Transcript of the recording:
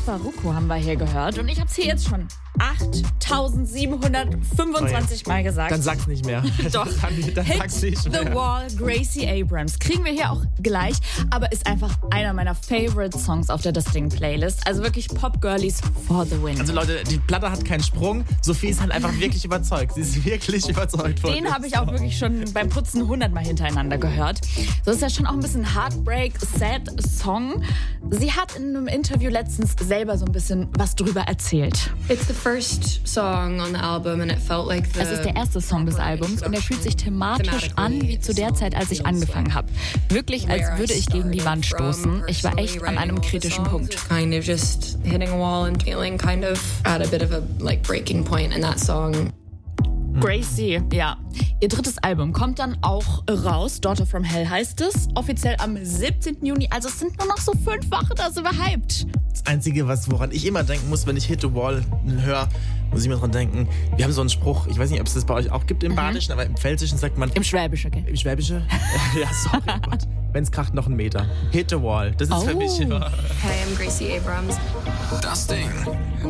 Farruko haben wir hier gehört und ich habe es hier jetzt schon 8725 Mal gesagt. Dann sag's nicht mehr. Doch. Dann sag's nicht mehr. The Wall, Gracie Abrams. Kriegen wir hier auch gleich, aber ist einfach einer meiner Favorite Songs auf der Distinct-Playlist. Also wirklich Pop-Girlies for the win. Also Leute, die Platte hat keinen Sprung. Sophie ist halt einfach wirklich überzeugt. Sie ist wirklich überzeugt von Den habe ich auch wirklich schon beim Putzen 100 Mal hintereinander gehört. So ist ja schon auch ein bisschen Heartbreak, Sad Song. Sie hat in einem Interview letztens selber so ein bisschen was drüber erzählt. It's the first song on the album and it felt like Es ist der erste Song des Albums und er fühlt sich thematisch an wie zu der Zeit, als ich angefangen habe. Wirklich, als würde ich gegen die Wand stoßen. Ich war echt an einem kritischen Punkt. Kind of just hitting a wall and feeling kind of at a bit of a breaking point in that song. Gracie, ja. Ihr drittes Album kommt dann auch raus. Daughter from Hell heißt es. Offiziell am 17. Juni. Also es sind nur noch so 5 Wochen, da sind wir hyped. Das Einzige, woran ich immer denken muss, wenn ich Hit the Wall höre, muss ich immer dran denken. Wir haben so einen Spruch, ich weiß nicht, ob es das bei euch auch gibt im Badischen, aber im Pfälzischen sagt man... Im Schwäbischen, gell? Im Schwäbischen? Ja, sorry, oh Gott. Wenn es kracht, noch 1 Meter. Hit the Wall. Das ist für mich immer... Hey, I'm Gracie Abrams. Das Ding.